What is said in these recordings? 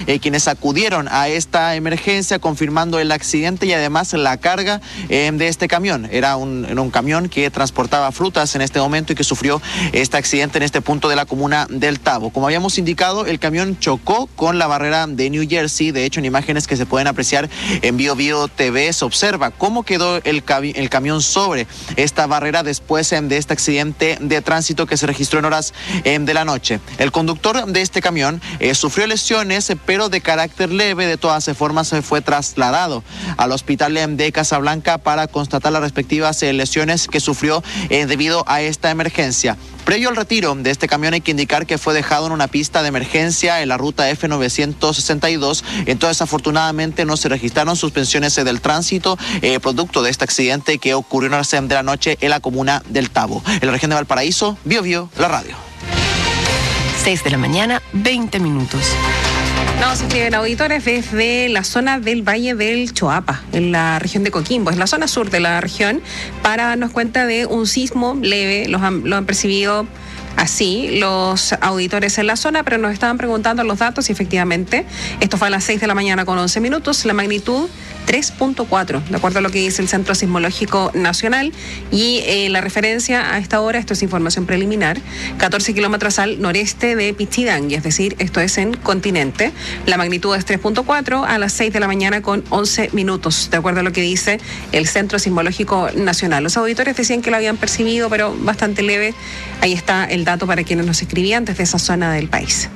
quienes acudieron a esta emergencia confirmando el accidente y además la carga de este camión. Era un camión que transportaba frutas en este momento y que sufrió este accidente en este punto de la comuna del Tabo. Como habíamos indicado, el camión chocó con la barrera de New Jersey. De hecho, en imágenes que se pueden apreciar en BioBio TV se observa cómo quedó el camión sobre esta barrera después de este accidente de tránsito que se registró en horas de la noche. El conductor de este camión sufrió lesiones, pero de carácter leve. De todas formas, fue trasladado al hospital de Casablanca para constatar las respectivas lesiones que sufrió debido a esta emergencia. Previo al retiro de este camión hay que indicar que fue dejado en una pista de emergencia en la ruta F962. Entonces, afortunadamente, no se registraron suspensiones del tránsito producto de este accidente que ocurrió en horas de la noche en la comuna del Tabo. En la región de Valparaíso, BioBio, la radio. 6 de la mañana, 20 minutos. Nos escriben auditores desde la zona del Valle del Choapa, en la región de Coquimbo, es la zona sur de la región, para darnos cuenta de un sismo leve. Lo han percibido así los auditores en la zona, pero nos estaban preguntando los datos y efectivamente esto fue a las 6 de la mañana con 11 minutos, la magnitud 3.4, de acuerdo a lo que dice el Centro Sismológico Nacional, y la referencia a esta hora, esto es información preliminar, 14 kilómetros al noreste de Pichidangui, es decir, esto es en continente. La magnitud es 3.4 a las 6 de la mañana con 11 minutos, de acuerdo a lo que dice el Centro Sismológico Nacional. Los auditores decían que lo habían percibido, pero bastante leve. Ahí está el dato para quienes nos escribían desde esa zona del país.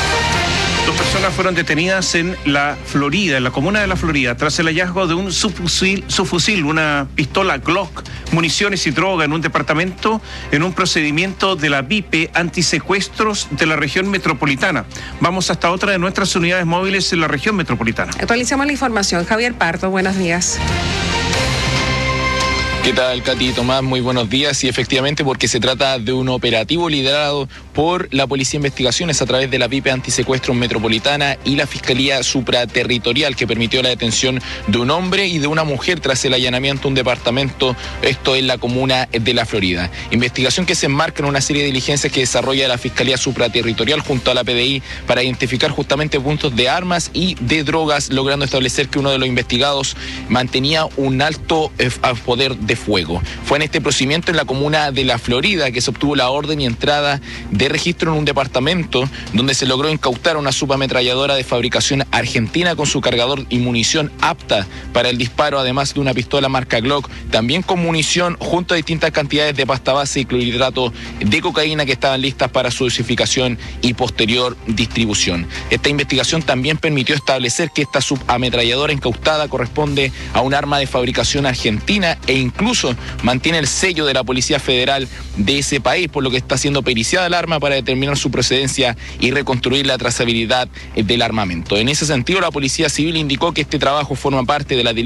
2 personas fueron detenidas en la Florida, en la comuna de la Florida, tras el hallazgo de un subfusil, una pistola Glock, municiones y droga en un departamento en un procedimiento de la VIP antisecuestros de la región metropolitana. Vamos hasta otra de nuestras unidades móviles en la región metropolitana. Actualizamos la información. Javier Pardo, buenos días. ¿Qué tal, Katy y Tomás? Muy buenos días. Y efectivamente, porque se trata de un operativo liderado por la Policía de Investigaciones a través de la VIP Antisecuestros Metropolitana y la Fiscalía Supraterritorial, que permitió la detención de un hombre y de una mujer tras el allanamiento de un departamento, esto en la comuna de La Florida. Investigación que se enmarca en una serie de diligencias que desarrolla la Fiscalía Supraterritorial junto a la PDI para identificar justamente puntos de armas y de drogas, logrando establecer que uno de los investigados mantenía un alto poder de fuego. Fue en este procedimiento en la comuna de La Florida que se obtuvo la orden y entrada de registro en un departamento donde se logró incautar una subametralladora de fabricación argentina con su cargador y munición apta para el disparo, además de una pistola marca Glock, también con munición junto a distintas cantidades de pasta base y clorhidrato de cocaína que estaban listas para su dosificación y posterior distribución. Esta investigación también permitió establecer que esta subametralladora incautada corresponde a un arma de fabricación argentina e incluso mantiene el sello de la Policía Federal de ese país, por lo que está siendo periciada el arma para determinar su procedencia y reconstruir la trazabilidad del armamento. En ese sentido, la Policía Civil indicó que este trabajo forma parte de la